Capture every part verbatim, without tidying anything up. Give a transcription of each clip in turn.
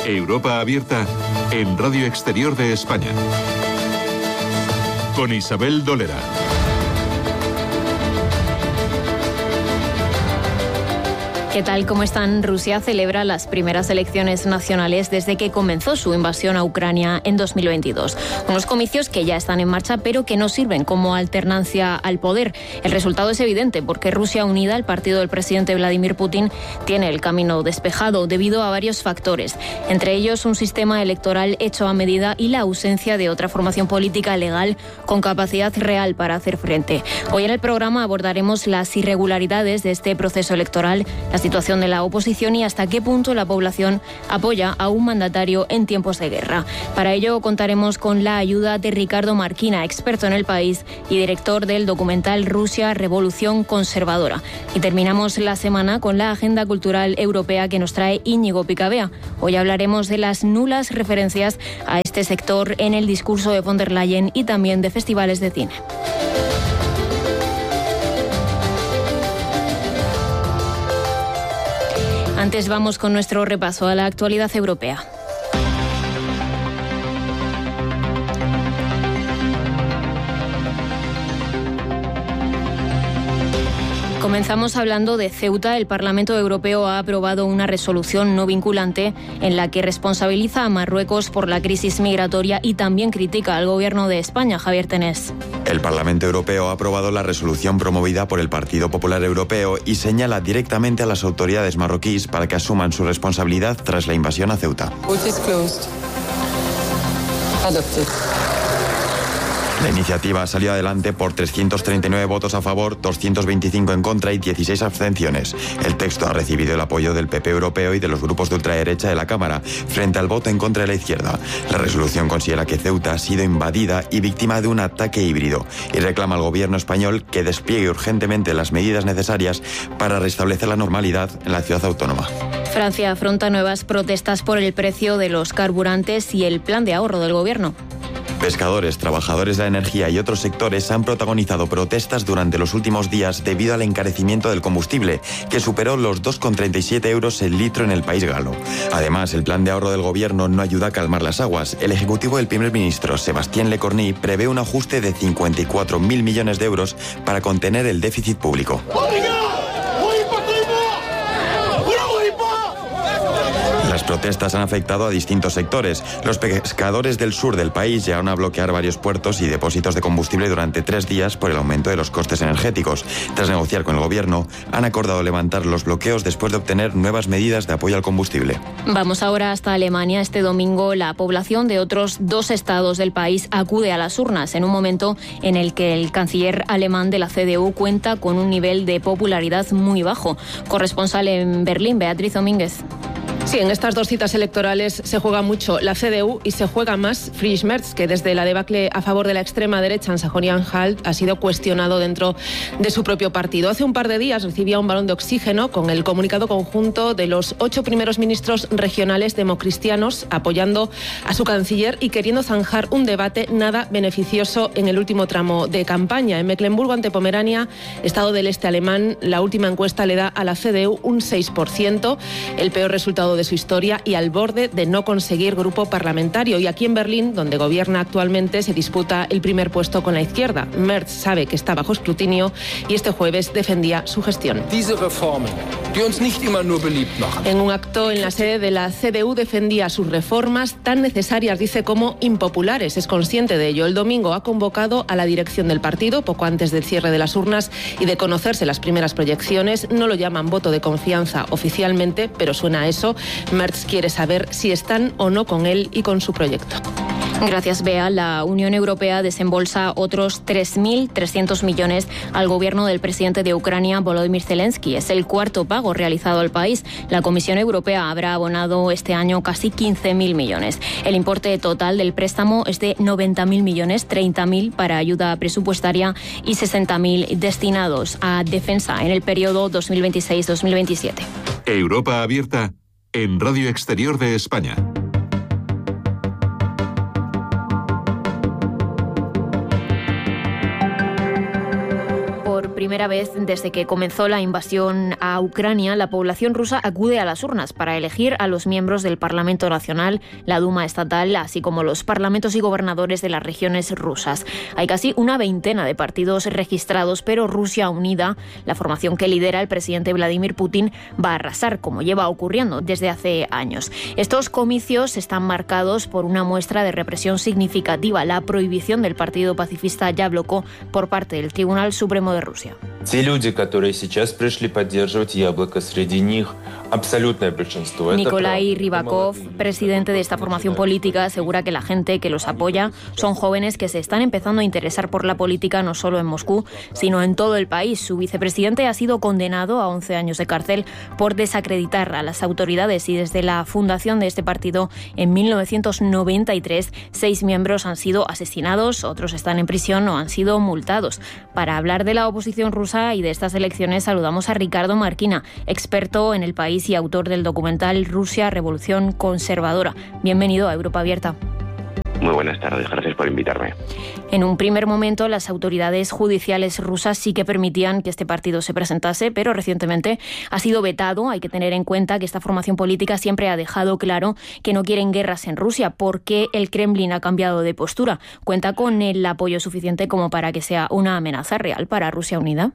Europa Abierta en Radio Exterior de España. Con Isabel Dolera. ¿Qué tal? ¿Cómo están? Rusia celebra las primeras elecciones nacionales desde que comenzó su invasión a Ucrania en dos mil veintidós. Unos comicios que ya están en marcha, pero que no sirven como alternancia al poder. El resultado es evidente porque Rusia Unida, el partido del presidente Vladimir Putin, tiene el camino despejado debido a varios factores. Entre ellos, un sistema electoral hecho a medida y la ausencia de otra formación política legal con capacidad real para hacer frente. Hoy en el programa abordaremos las irregularidades de este proceso electoral, las situación de la oposición y hasta qué punto la población apoya a un mandatario en tiempos de guerra. Para ello contaremos con la ayuda de Ricardo Marquina, experto en el país y director del documental Rusia, Revolución Conservadora. Y terminamos la semana con la agenda cultural europea que nos trae Íñigo Picabea. Hoy hablaremos de las nulas referencias a este sector en el discurso de von der Leyen y también de festivales de cine. Antes vamos con nuestro repaso a la actualidad europea. Comenzamos hablando de Ceuta. El Parlamento Europeo ha aprobado una resolución no vinculante en la que responsabiliza a Marruecos por la crisis migratoria y también critica al gobierno de España. Javier Tenés. El Parlamento Europeo ha aprobado la resolución promovida por el Partido Popular Europeo y señala directamente a las autoridades marroquíes para que asuman su responsabilidad tras la invasión a Ceuta. La iniciativa salió adelante por trescientos treinta y nueve votos a favor, doscientos veinticinco en contra y dieciséis abstenciones. El texto ha recibido el apoyo del P P europeo y de los grupos de ultraderecha de la Cámara, frente al voto en contra de la izquierda. La resolución considera que Ceuta ha sido invadida y víctima de un ataque híbrido y reclama al gobierno español que despliegue urgentemente las medidas necesarias para restablecer la normalidad en la ciudad autónoma. Francia afronta nuevas protestas por el precio de los carburantes y el plan de ahorro del gobierno. Pescadores, trabajadores de la energía y otros sectores han protagonizado protestas durante los últimos días debido al encarecimiento del combustible, que superó los dos coma treinta y siete euros el litro en el país galo. Además, el plan de ahorro del gobierno no ayuda a calmar las aguas. El ejecutivo del primer ministro, Sébastien Lecornu, prevé un ajuste de cincuenta y cuatro mil millones de euros para contener el déficit público. Las protestas han afectado a distintos sectores. Los pescadores del sur del país llegaron a bloquear varios puertos y depósitos de combustible durante tres días por el aumento de los costes energéticos. Tras negociar con el gobierno, han acordado levantar los bloqueos después de obtener nuevas medidas de apoyo al combustible. Vamos ahora hasta Alemania. Este domingo la población de otros dos estados del país acude a las urnas en un momento en el que el canciller alemán de la C D U cuenta con un nivel de popularidad muy bajo. Corresponsal en Berlín, Beatriz Domínguez. Sí, en estas dos citas electorales se juega mucho la C D U y se juega más Friedrich Merz, que desde la debacle a favor de la extrema derecha en Sajonia-Anhalt ha sido cuestionado dentro de su propio partido. Hace un par de días recibía un balón de oxígeno con el comunicado conjunto de los ocho primeros ministros regionales democristianos apoyando a su canciller y queriendo zanjar un debate nada beneficioso en el último tramo de campaña. En Mecklemburgo ante Pomerania, estado del este alemán, la última encuesta le da a la C D U un seis por ciento, el peor resultado de su historia y al borde de no conseguir grupo parlamentario. Y aquí en Berlín, donde gobierna actualmente, se disputa el primer puesto con la izquierda. Merz sabe que está bajo escrutinio y este jueves defendía su gestión. En un acto en la sede de la C D U defendía sus reformas tan necesarias, dice, como impopulares. Es consciente de ello. El domingo ha convocado a la dirección del partido poco antes del cierre de las urnas y de conocerse las primeras proyecciones. No lo llaman voto de confianza oficialmente, pero suena a eso. Merz quiere saber si están o no con él y con su proyecto. Gracias, Bea. La Unión Europea desembolsa otros tres mil trescientos millones al gobierno del presidente de Ucrania, Volodymyr Zelensky. Es el cuarto pago realizado al país. La Comisión Europea habrá abonado este año casi quince mil millones. El importe total del préstamo es de noventa mil millones, treinta mil para ayuda presupuestaria y sesenta mil destinados a defensa en el periodo dos mil veintiséis dos mil veintisiete. Europa Abierta en Radio Exterior de España. primera vez desde que comenzó la invasión a Ucrania, la población rusa acude a las urnas para elegir a los miembros del Parlamento Nacional, la Duma estatal, así como los parlamentos y gobernadores de las regiones rusas. Hay casi una veintena de partidos registrados, pero Rusia Unida, la formación que lidera el presidente Vladimir Putin, va a arrasar, como lleva ocurriendo desde hace años. Estos comicios están marcados por una muestra de represión significativa, la prohibición del partido pacifista Yabloko por parte del Tribunal Supremo de Rusia. Nikolai Rybakov, presidente de esta formación política, asegura que la gente que los apoya son jóvenes que se están empezando a interesar por la política no solo en Moscú, sino en todo el país. Su vicepresidente ha sido condenado a once años de cárcel por desacreditar a las autoridades y desde la fundación de este partido en mil novecientos noventa y tres, seis miembros han sido asesinados, otros están en prisión o han sido multados. Para hablar de la oposición rusa y de estas elecciones saludamos a Ricardo Marquina, experto en el país y autor del documental Rusia, Revolución Conservadora. Bienvenido a Europa Abierta. Muy buenas tardes, gracias por invitarme. En un primer momento, las autoridades judiciales rusas sí que permitían que este partido se presentase, pero recientemente ha sido vetado. Hay que tener en cuenta que esta formación política siempre ha dejado claro que no quieren guerras en Rusia, porque el Kremlin ha cambiado de postura. ¿Cuenta con el apoyo suficiente como para que sea una amenaza real para Rusia Unida?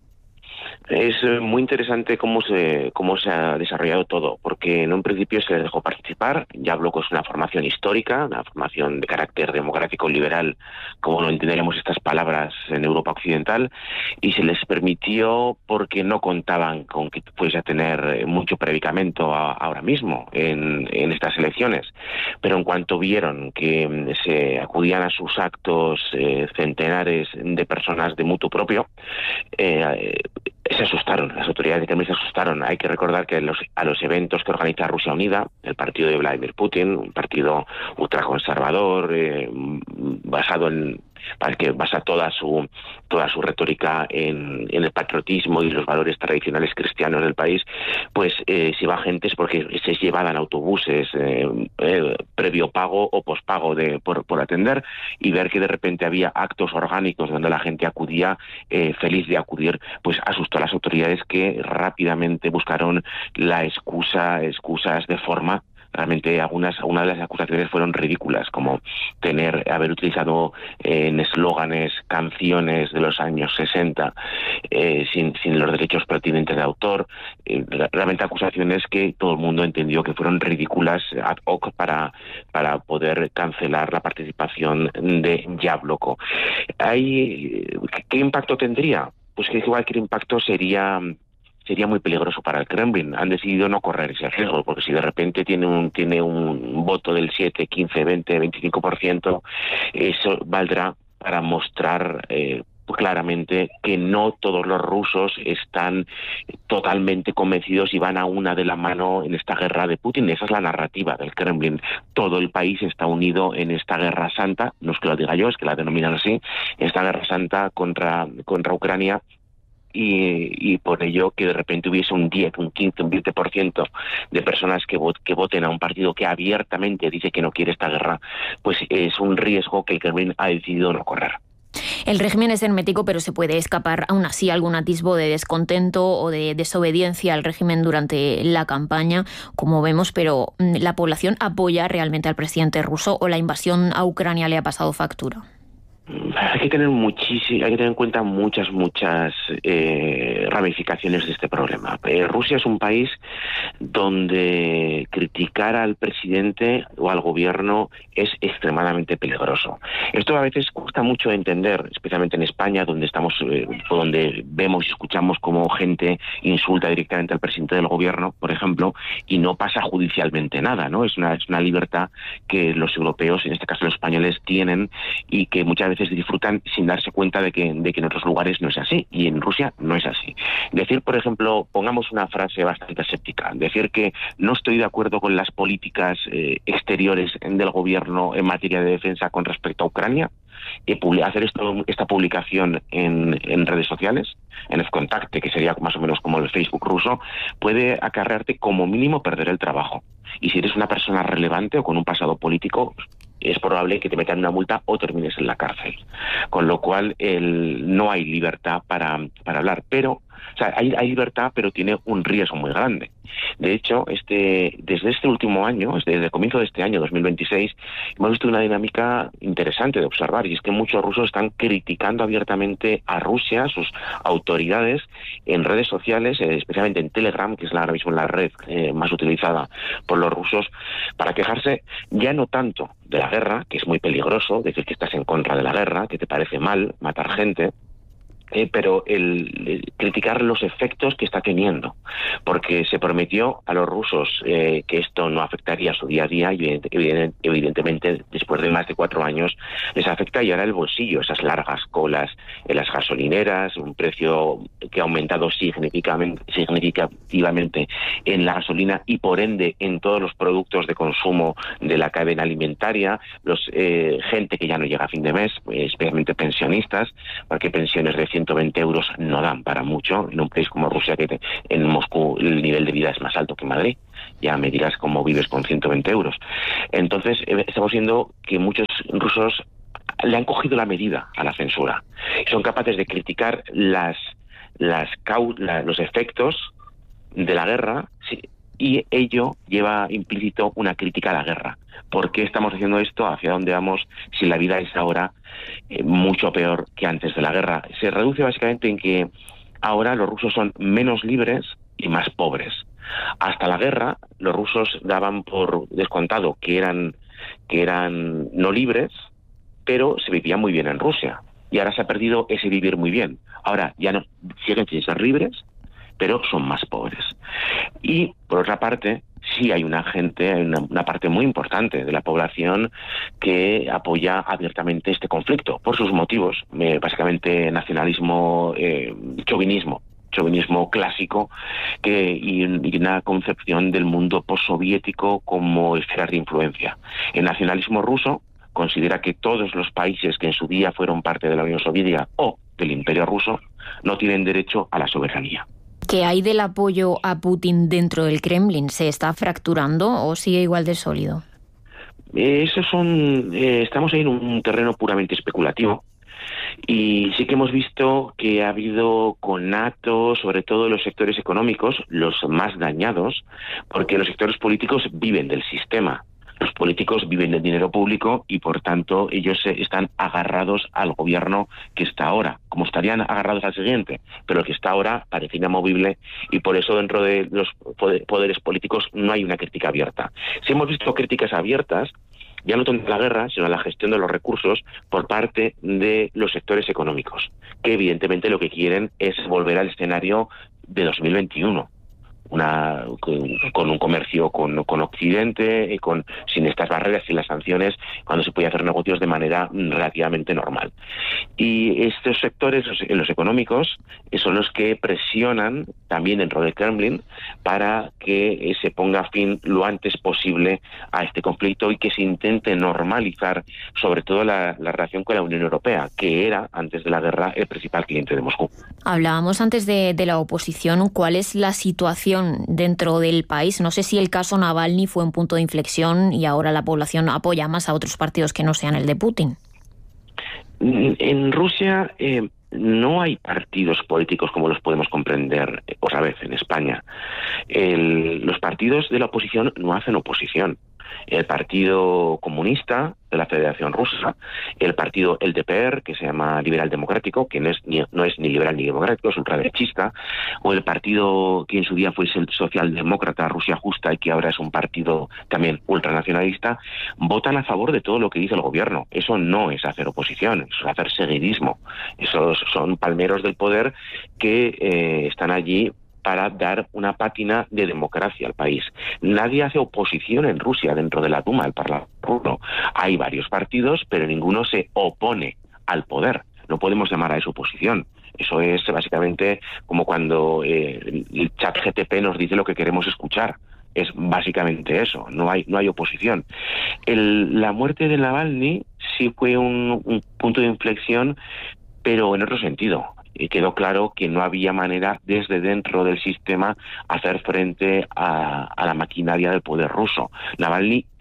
Es muy interesante cómo se cómo se ha desarrollado todo, porque en un principio se les dejó participar. Yabloko es una formación histórica, una formación de carácter democrático liberal, como no entenderemos estas palabras en Europa occidental, y se les permitió porque no contaban con que fuese a tener mucho predicamento a, ahora mismo en, en estas elecciones. Pero en cuanto vieron que se acudían a sus actos eh, centenares de personas de mutuo propio, eh, se asustaron, las autoridades de Kremlin se asustaron. Hay que recordar que los, a los eventos que organiza Rusia Unida, el partido de Vladimir Putin, un partido ultraconservador, eh, basado en para que basa toda su toda su retórica en, en el patriotismo y los valores tradicionales cristianos del país, pues eh, si va gente es porque se es llevada en autobuses eh, eh, previo pago o pospago de por, por atender, y ver que de repente había actos orgánicos donde la gente acudía eh, feliz de acudir, pues asustó a las autoridades, que rápidamente buscaron la excusa, excusas de forma. Realmente algunas, algunas de las acusaciones fueron ridículas, como tener, haber utilizado eh, en eslóganes canciones de los años sesenta eh, sin, sin los derechos pertinentes de autor. Eh, realmente acusaciones que todo el mundo entendió que fueron ridículas ad hoc para, para poder cancelar la participación de Yabloko. ¿Hay, ¿Qué impacto tendría? Pues que cualquier impacto sería... sería muy peligroso para el Kremlin. Han decidido no correr ese riesgo, porque si de repente tiene un tiene un voto del siete, quince, veinte, veinticinco por ciento, eso valdrá para mostrar eh, claramente que no todos los rusos están totalmente convencidos y van a una de la mano en esta guerra de Putin. Esa es la narrativa del Kremlin. Todo el país está unido en esta guerra santa, no es que lo diga yo, es que la denominan así, esta guerra santa contra, contra Ucrania. Y, y por ello que de repente hubiese un diez, un quince, un veinte por ciento de personas que, vot, que voten a un partido que abiertamente dice que no quiere esta guerra, pues es un riesgo que el Kremlin ha decidido no correr. El régimen es hermético, pero se puede escapar aún así algún atisbo de descontento o de desobediencia al régimen durante la campaña, como vemos, pero ¿la población apoya realmente al presidente ruso o la invasión a Ucrania le ha pasado factura? Hay que tener muchísimo, hay que tener en cuenta muchas, muchas eh, ramificaciones de este problema. Eh, Rusia es un país donde criticar al presidente o al gobierno es extremadamente peligroso. Esto a veces cuesta mucho entender, especialmente en España, donde estamos, eh, donde vemos y escuchamos cómo gente insulta directamente al presidente del gobierno, por ejemplo, y no pasa judicialmente nada, ¿no? Es una, es una libertad que los europeos, en este caso los españoles, tienen y que muchas veces disfrutan sin darse cuenta de que, de que en otros lugares no es así, y en Rusia no es así. Decir, por ejemplo, pongamos una frase bastante escéptica, decir que no estoy de acuerdo con las políticas eh, exteriores del gobierno en materia de defensa con respecto a Ucrania, y hacer esto, esta publicación en, en redes sociales, en el Contacte, que sería más o menos como el Facebook ruso, puede acarrearte como mínimo perder el trabajo. Y si eres una persona relevante o con un pasado político, es probable que te metan una multa o termines en la cárcel. Con lo cual, el, no hay libertad para, para hablar. Pero, o sea, hay, hay libertad, pero tiene un riesgo muy grande. De hecho, este, desde este último año, desde el comienzo de este año, dos mil veintiséis, hemos visto una dinámica interesante de observar, y es que muchos rusos están criticando abiertamente a Rusia, a sus autoridades, en redes sociales, eh, especialmente en Telegram, que es la, ahora mismo la red eh, más utilizada por los rusos, para quejarse ya no tanto de la guerra, que es muy peligroso, decir que estás en contra de la guerra, que te parece mal matar gente, Eh, pero el, el criticar los efectos que está teniendo, porque se prometió a los rusos eh, que esto no afectaría a su día a día, y evident, evidentemente después de más de cuatro años les afecta, y ahora el bolsillo, esas largas colas en las gasolineras, un precio que ha aumentado significativamente, significativamente en la gasolina y por ende en todos los productos de consumo de la cadena alimentaria, los eh, gente que ya no llega a fin de mes, especialmente pensionistas, porque pensiones de ciento veinte euros no dan para mucho en un país como Rusia, que te, en Moscú el nivel de vida es más alto que en Madrid. Ya me dirás cómo vives con ciento veinte euros. Entonces, eh, estamos viendo que muchos rusos le han cogido la medida a la censura. Son capaces de criticar las, las la, los efectos de la guerra, sí, y ello lleva implícito una crítica a la guerra. ¿Por qué estamos haciendo esto? ¿Hacia dónde vamos? Si la vida es ahora eh, mucho peor que antes de la guerra. Se reduce básicamente en que ahora los rusos son menos libres y más pobres. Hasta la guerra, los rusos daban por descontado que eran, que eran no libres, pero se vivían muy bien en Rusia. Y ahora se ha perdido ese vivir muy bien. Ahora ya no siguen sin ser libres, pero son más pobres. Y, por otra parte, sí hay una gente, hay una, una parte muy importante de la población que apoya abiertamente este conflicto, por sus motivos, eh, básicamente nacionalismo, eh, chauvinismo, chauvinismo clásico, que, y, y una concepción del mundo postsoviético como esferas de influencia. El nacionalismo ruso considera que todos los países que en su día fueron parte de la Unión Soviética o del Imperio Ruso no tienen derecho a la soberanía. ¿Qué hay del apoyo a Putin dentro del Kremlin? ¿Se está fracturando o sigue igual de sólido? Eh, esos son, eh, estamos ahí en un terreno puramente especulativo, y sí que hemos visto que ha habido conatos, sobre todo en los sectores económicos, los más dañados, porque los sectores políticos viven del sistema. Los políticos viven del dinero público y, por tanto, ellos están agarrados al gobierno que está ahora, como estarían agarrados al siguiente, pero el que está ahora parece inamovible, y por eso dentro de los poderes políticos no hay una crítica abierta. Si hemos visto críticas abiertas, ya no tanto a la guerra, sino a la gestión de los recursos por parte de los sectores económicos, que evidentemente lo que quieren es volver al escenario de dos mil veintiuno. Una, con, con un comercio con, con Occidente, y con, sin estas barreras, sin las sanciones, cuando se puede hacer negocios de manera relativamente normal. Y estos sectores, los, los económicos, son los que presionan también dentro del Kremlin para que eh, se ponga fin lo antes posible a este conflicto y que se intente normalizar sobre todo la, la relación con la Unión Europea, que era, antes de la guerra, el principal cliente de Moscú. Hablábamos antes de, de la oposición. ¿Cuál es la situación dentro del país? No sé si el caso Navalny fue un punto de inflexión y ahora la población apoya más a otros partidos que no sean el de Putin. En Rusia eh, no hay partidos políticos como los podemos comprender otra vez en España. El, los partidos de la oposición no hacen oposición. El Partido Comunista de la Federación Rusa, el partido L D P R, que se llama Liberal Democrático, que no es ni, no es ni liberal ni democrático, es ultraderechista, o el partido que en su día fue el Socialdemócrata Rusia Justa y que ahora es un partido también ultranacionalista, votan a favor de todo lo que dice el gobierno. Eso no es hacer oposición, eso es hacer seguidismo. Esos son palmeros del poder que eh, están allí para dar una pátina de democracia al país. Nadie hace oposición en Rusia dentro de la Duma, el Parlamento. Hay varios partidos, pero ninguno se opone al poder. No podemos llamar a eso oposición. Eso es básicamente como cuando eh, el chat G T P nos dice lo que queremos escuchar. Es básicamente eso, no hay no hay oposición. El, la muerte de Navalny sí fue un, un punto de inflexión, pero en otro sentido. Y quedó claro que no había manera desde dentro del sistema hacer frente a, a la maquinaria del poder ruso. Navalny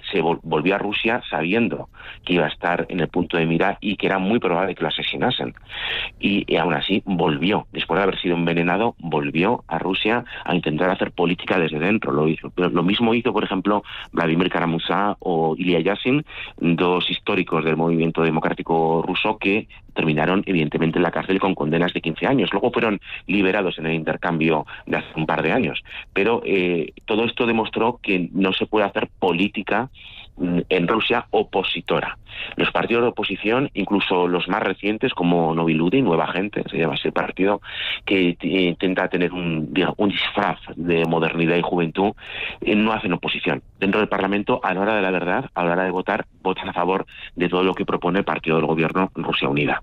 se vol- volvió a Rusia sabiendo que iba a estar en el punto de mira y que era muy probable que lo asesinasen. Y, y aún así volvió, después de haber sido envenenado, volvió a Rusia a intentar hacer política desde dentro. Lo hizo. Lo mismo hizo, por ejemplo, Vladimir Kara-Murza o Ilya Yashin, dos históricos del movimiento democrático ruso que terminaron evidentemente en la cárcel con condenas de quince años. Luego fueron liberados en el intercambio de hace un par de años. Pero eh, todo esto demostró que no se puede hacer política en Rusia opositora. Los partidos de oposición, incluso los más recientes como Novi Ljudi, Nueva Gente, se llama ese partido, que intenta tener un, un disfraz de modernidad y juventud, eh, no hacen oposición. Dentro del Parlamento, a la hora de la verdad, a la hora de votar, votan a favor de todo lo que propone el partido del gobierno Rusia Unida.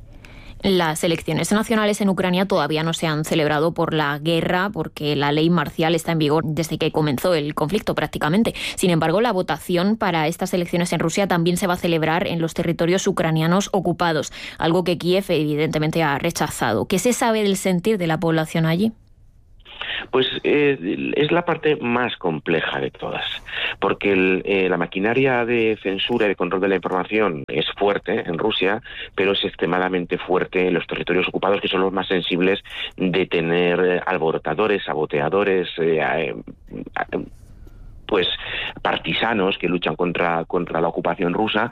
Las elecciones nacionales en Ucrania todavía no se han celebrado por la guerra, porque la ley marcial está en vigor desde que comenzó el conflicto prácticamente. Sin embargo, la votación para estas elecciones en Rusia también se va a celebrar en los territorios ucranianos ocupados, algo que Kiev evidentemente ha rechazado. ¿Qué se sabe del sentir de la población allí? Pues eh, es la parte más compleja de todas, porque el, eh, la maquinaria de censura y de control de la información es fuerte en Rusia, pero es extremadamente fuerte en los territorios ocupados, que son los más sensibles de tener eh, alborotadores, saboteadores, eh, eh, eh, pues partisanos que luchan contra contra la ocupación rusa,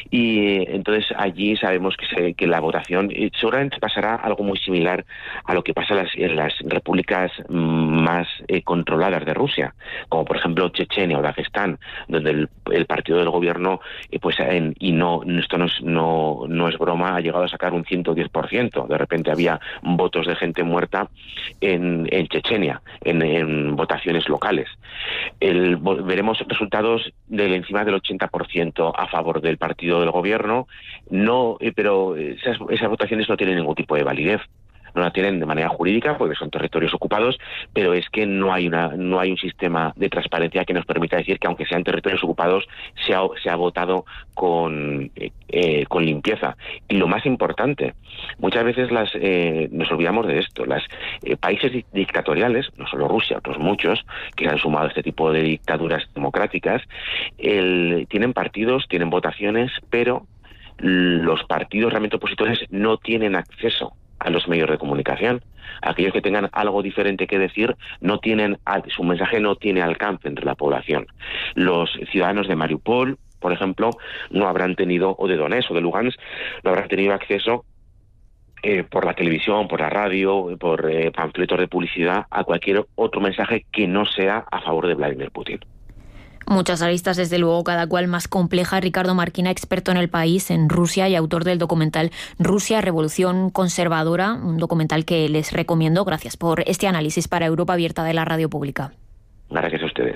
y entonces allí sabemos que, se, que la votación eh, seguramente pasará algo muy similar a lo que pasa en las, en las repúblicas más eh, controladas de Rusia, como por ejemplo Chechenia o Dagestán, donde el, el partido del gobierno eh, pues en, y no esto no es, no, no es broma, ha llegado a sacar un ciento diez por ciento. De repente había votos de gente muerta en, en Chechenia, en, en votaciones locales. El veremos resultados del encima del ochenta por ciento a favor del partido del gobierno, no, eh, pero esas, esas votaciones no tienen ningún tipo de validez. No la tienen de manera jurídica porque son territorios ocupados, pero es que no hay una no hay un sistema de transparencia que nos permita decir que aunque sean territorios ocupados se ha, se ha votado con eh, con limpieza. Y lo más importante, muchas veces las eh, nos olvidamos de esto, las eh, países dictatoriales, no solo Rusia, otros muchos que se han sumado a este tipo de dictaduras democráticas, el, tienen partidos, tienen votaciones, pero los partidos realmente opositores no tienen acceso a los medios de comunicación. Aquellos que tengan algo diferente que decir no tienen, su mensaje no tiene alcance entre la población. Los ciudadanos de Mariupol, por ejemplo, no habrán tenido, o de Donetsk o de Lugansk, no habrán tenido acceso eh, por la televisión, por la radio, por eh, panfletos de publicidad a cualquier otro mensaje que no sea a favor de Vladimir Putin. Muchas aristas, desde luego, cada cual más compleja. Ricardo Marquina, experto en el país, en Rusia, y autor del documental Rusia, Revolución Conservadora, un documental que les recomiendo. Gracias por este análisis para Europa Abierta de la Radio Pública. Gracias a ustedes.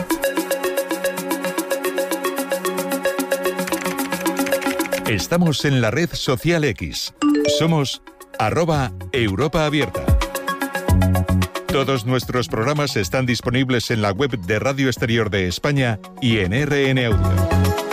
Estamos en la red social X. Somos arroba Europa Abierta. Todos nuestros programas están disponibles en la web de Radio Exterior de España y en R N Audio.